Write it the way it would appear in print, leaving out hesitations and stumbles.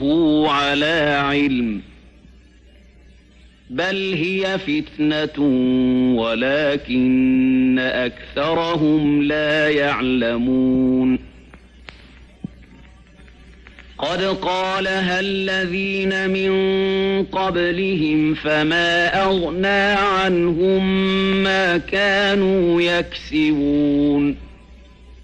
على علم بل هي فتنة ولكن أكثرهم لا يعلمون قد قالها الذين من قبلهم فما أغنى عنهم ما كانوا يكسبون